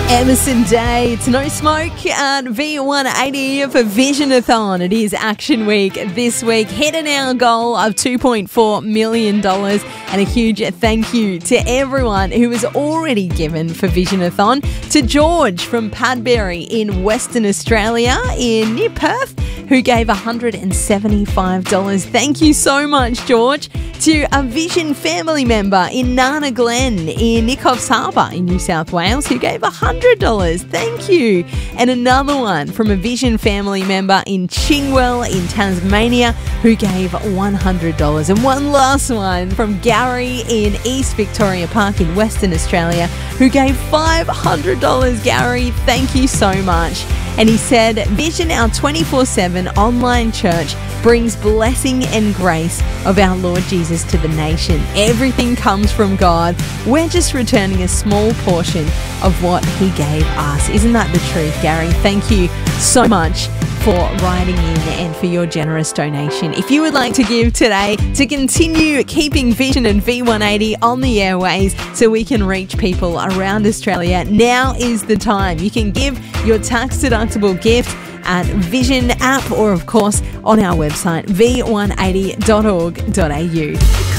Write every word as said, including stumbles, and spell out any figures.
Emerson Day, it's No Smoke at V one eighty for Visionathon. It is Action Week this week, hitting our goal of two point four million dollars, and a huge thank you to everyone who has already given for Visionathon. To George from Padbury in Western Australia, in near Perth, who gave one hundred seventy-five dollars. Thank you so much, George. To a Vision family member in Nana Glen in Nichols Harbour in New South Wales, who gave one hundred dollars. Thank you. And another one from a Vision family member in Chingwell in Tasmania, who gave one hundred dollars. And one last one from Gary in East Victoria Park in Western Australia, who gave five hundred dollars. Gary, thank you so much. And he said, Vision, our twenty-four seven online church, brings blessing and grace of our Lord Jesus to the nation. Everything comes from God. We're just returning a small portion of what he gave us. Isn't that the truth, Gary? Thank you so much for writing in and for your generous donation. If you would like to give today to continue keeping Vision and V one eighty on the airways so we can reach people around Australia, now is the time. You can give your tax-deductible gift at Vision app or, of course, on our website, v one eighty dot org dot a u.